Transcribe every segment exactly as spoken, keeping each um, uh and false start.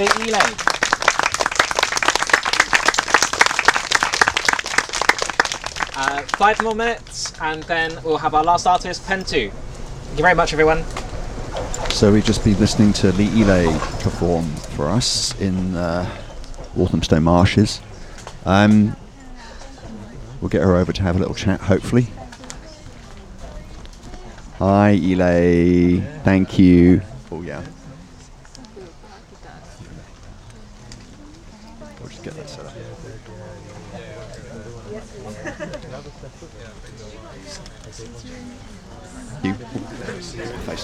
Lee Lei. Uh, five more minutes, and then we'll have our last artist, Pentu. Thank you very much, everyone. So we've just been listening to Lee Lei perform for us in uh, Walthamstow Marshes. Um, we'll get her over to have a little chat, hopefully. Hi, Lei. Thank you. Oh, yeah. We'll just get that set up. You. Face.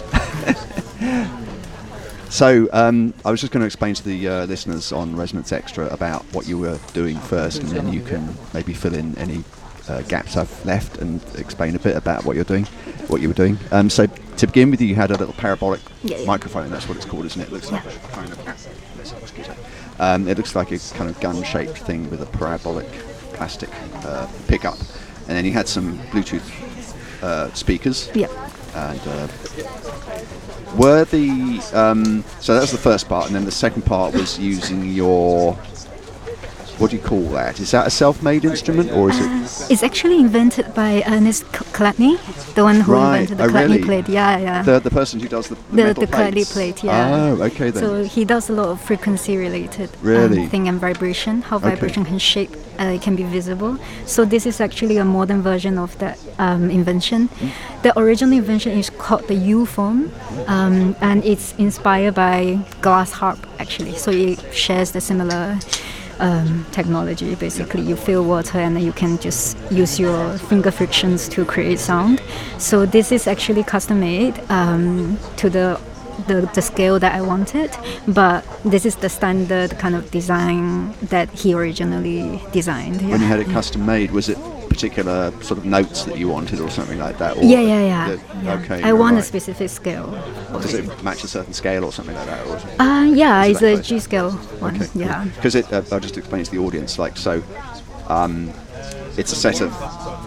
So, um, I was just going to explain to the uh, listeners on Resonance Extra about what you were doing first, and then you can maybe fill in any uh, gaps I've left and explain a bit about what you're doing, what you were doing. Um, so, to begin with, you had a little parabolic yeah, yeah. microphone. That's what it's called, isn't it? It looks like yeah. a kind of. Um, it looks like a kind of gun-shaped thing with a parabolic plastic uh, pickup, and then you had some Bluetooth uh, speakers. Yep. And uh, were the um, so that was the first part, and then the second part was using your. What do you call that? Is that a self-made instrument, or is it? It's actually invented by Ernest Chladni, the one who right. invented the oh, Chladni really? plate. Yeah, yeah. The the person who does the the, the, metal the Chladni plates. plate. Yeah. Oh, okay then. So he does a lot of frequency-related really? um, thing and vibration. How okay. vibration can shape, uh, it can be visible. So this is actually a modern version of that um, invention. Mm. The original invention is called the U-foam, um, and it's inspired by glass harp actually. So it shares the similar. Um, technology. Basically, you fill water and then you can just use your finger frictions to create sound. So this is actually custom made um, to the, the the scale that I wanted, but this is the standard kind of design that he originally designed. When yeah. you had it custom made, was it particular sort of notes that you wanted or something like that? Or yeah, yeah, yeah. The, yeah. Okay. I want right. a specific scale. Does it match a certain scale or something like that? Or uh, yeah, it's a close? G scale one. Okay, yeah. Because cool. uh, I'll just explain to the audience. Like so, um, it's a set of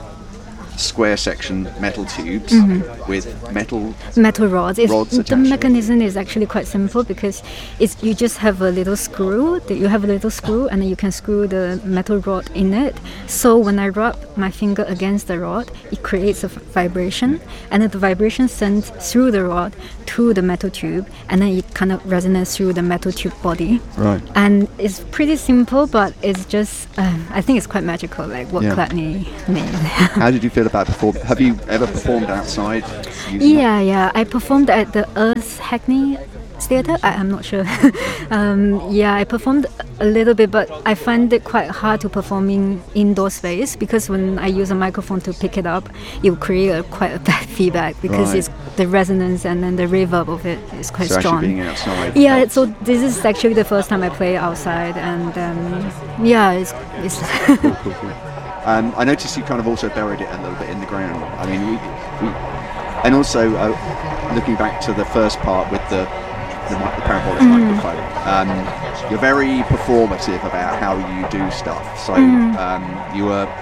square section metal tubes mm-hmm. with metal metal rods. It's, rods the attached. mechanism is actually quite simple because it's you just have a little screw. You have a little screw, and then you can screw the metal rod in it. So when I rub my finger against the rod, it creates a vibration, and then the vibration sends through the rod to the metal tube, and then it kind of resonates through the metal tube body. Right. And it's pretty simple, but it's just um, I think it's quite magical, like what yeah. Chladni made. How did you feel about perform? Have you ever performed outside? Yeah, that? yeah. I performed at the Earth Hackney Theatre. I, I'm not sure. um, yeah, I performed a little bit, but I find it quite hard to perform in indoor space because when I use a microphone to pick it up, it will create a, quite a bad feedback because right. it's the resonance and then the reverb of it is quite so strong. Actually being outside. Yeah, helps. So this is actually the first time I play outside, and um, yeah, it's. it's cool, cool, cool. Um, I noticed you kind of also buried it a little bit in the ground. I mean, we, we and also uh, looking back to the first part with the the, the parabolic mm. microphone, um, you're very performative about how you do stuff. So mm. um, you were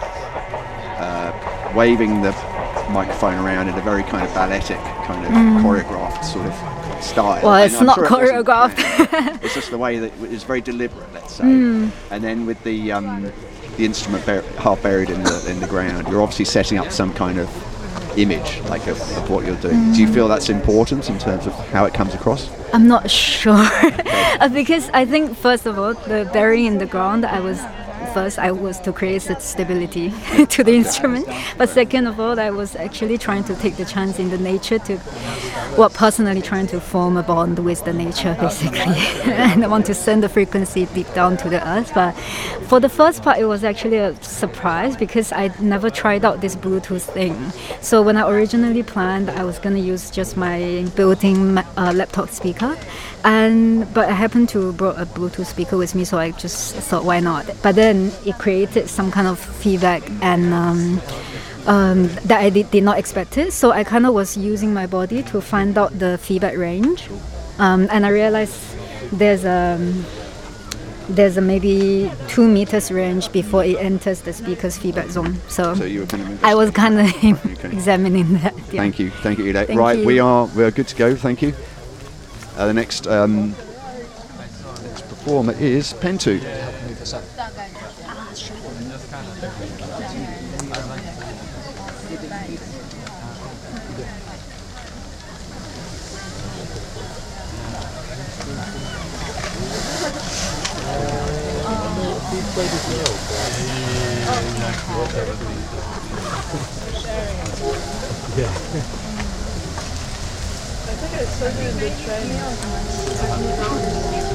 uh, waving the microphone around in a very kind of balletic, kind of mm. choreographed sort of style. Well, it's I'm not sure choreographed. It it's just the way that it's very deliberate, let's say. Mm. And then with the um, the instrument bur- half buried in the in the ground, you're obviously setting up some kind of image, like of, of what you're doing. Mm. Do you feel that's important in terms of how it comes across? I'm not sure, because I think first of all, the burying in the ground, I was. First, I was to create stability to the instrument, but second of all, I was actually trying to take the chance in the nature to, well, personally trying to form a bond with the nature, basically, and I want to send the frequency deep down to the earth. But for the first part, it was actually a surprise because I never tried out this Bluetooth thing. So when I originally planned, I was going to use just my built-in uh, laptop speaker. And but I happened to brought a Bluetooth speaker with me, so I just thought, why not? But then it created some kind of feedback and um, um, that I did, did not expect it. So I kind of was using my body to find out the feedback range, um, and I realized there's a there's a maybe two meters range before it enters the speaker's feedback zone. So, so you were kind of I was kind of okay. examining that. Yeah. Thank you, thank you, Ida. Thank right, you. we are we are good to go. Thank you. Uh, the next, um, next performer is Pentu. I think I saw you in the train.